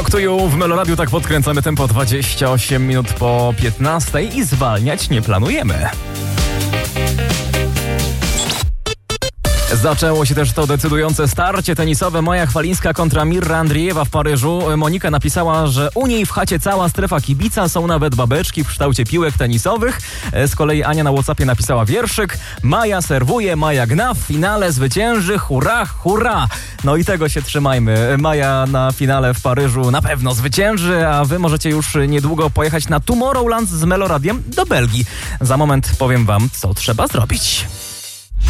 Talk to You w Meloradiu, tak podkręcamy tempo 28 minut po 15 i zwalniać nie planujemy. Zaczęło się też to decydujące starcie tenisowe. Maja Chwalińska kontra Mirra Andriejewa w Paryżu. Monika napisała, że u niej w chacie cała strefa kibica, są nawet babeczki w kształcie piłek tenisowych. Z kolei Ania na WhatsAppie napisała wierszyk. Maja serwuje, Maja gna, w finale zwycięży, hurra, hurra. No i tego się trzymajmy. Maja na finale w Paryżu na pewno zwycięży, a wy możecie już niedługo pojechać na Tomorrowland z Meloradiem do Belgii. Za moment powiem wam, co trzeba zrobić.